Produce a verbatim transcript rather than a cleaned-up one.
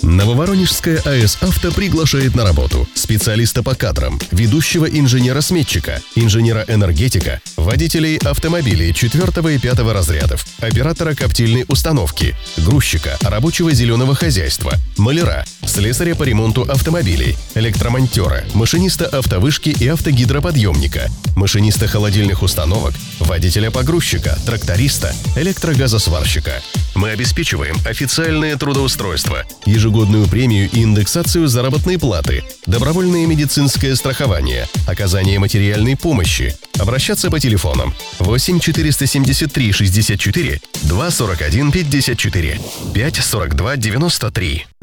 Нововоронежская АЭС «Авто» приглашает на работу специалиста по кадрам, ведущего инженера-сметчика, инженера-энергетика, водителей автомобилей четвертого и пятого разрядов, оператора коптильной установки, грузчика, рабочего зеленого хозяйства, маляра, слесаря по ремонту автомобилей, электромонтера, машиниста автовышки и автогидроподъемника, машиниста холодильных установок, водителя-погрузчика, тракториста, электрогазосварщика. Мы обеспечиваем официальное трудоустройство, ежегодную премию и индексацию заработной платы, добровольное медицинское страхование, оказание материальной помощи. Обращаться по телефонам восемь четыреста семьдесят три шестьдесят четыре два сорок один пятьдесят четыре пять сорок два девяносто три.